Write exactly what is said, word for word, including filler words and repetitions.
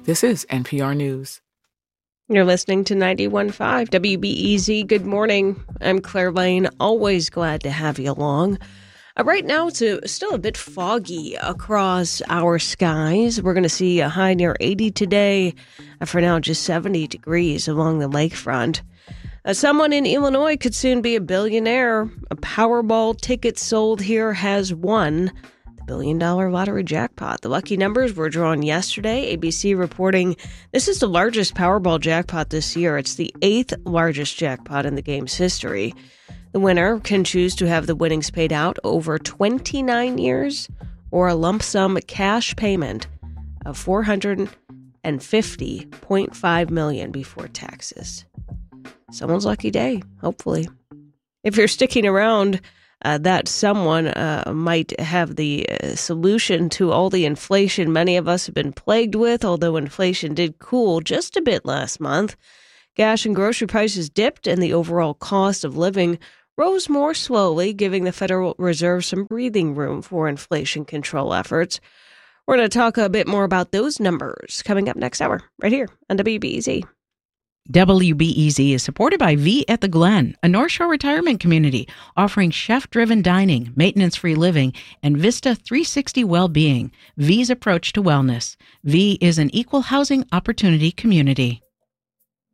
This is N P R News. You're listening to ninety-one point five W B E Z. Good morning. I'm Claire Lane. Always glad to have you along. Uh, right now, it's a, still a bit foggy across our skies. We're going to see a high near eighty today. Uh, for now, just seventy degrees along the lakefront. Uh, someone in Illinois could soon be a billionaire. A Powerball ticket sold here has won the billion-dollar lottery jackpot. The lucky numbers were drawn yesterday. A B C reporting this is the largest Powerball jackpot this year. It's the eighth largest jackpot in the game's history. The winner can choose to have the winnings paid out over twenty-nine years or a lump sum cash payment of four hundred fifty point five million dollars before taxes. Someone's lucky day, hopefully. If you're sticking around, uh, that someone uh, might have the uh, solution to all the inflation many of us have been plagued with, although inflation did cool just a bit last month. Gas and grocery prices dipped, and the overall cost of living rose more slowly, giving the Federal Reserve some breathing room for inflation control efforts. We're going to talk a bit more about those numbers coming up next hour, right here on W B E Z. W B E Z is supported by V at the Glen, a North Shore retirement community offering chef-driven dining, maintenance-free living, and Vista three sixty well-being, V's approach to wellness. V is an equal housing opportunity community.